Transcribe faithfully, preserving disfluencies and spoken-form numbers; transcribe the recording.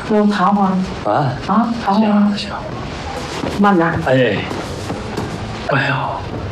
有茶吗？ 啊啊，茶吗？ 行行， 慢点。 哎，哎呦，